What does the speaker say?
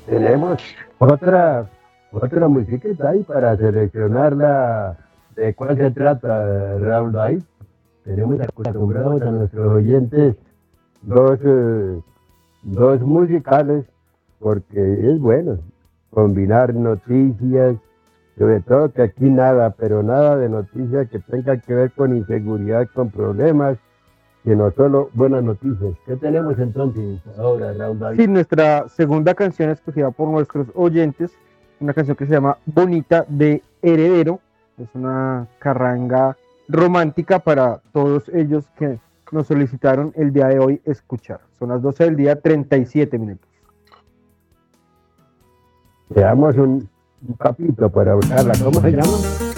Tenemos otra, otra musiquita ahí para seleccionarla. ¿De cuál se trata, Raúl? Ahí tenemos acostumbrados a nuestros oyentes dos, dos musicales, porque es bueno combinar noticias, sobre todo que aquí nada, pero nada de noticias que tenga que ver con inseguridad, con problemas, sino solo buenas noticias. ¿Qué tenemos entonces ahora, Raúl David? Sí, nuestra segunda canción escogida por nuestros oyentes, una canción que se llama Bonita de Heredero, es una carranga romántica para todos ellos que nos solicitaron el día de hoy escuchar. Son las 12 del día, 37 minutos. Le damos un capítulo para buscarla. ¿Cómo se llama?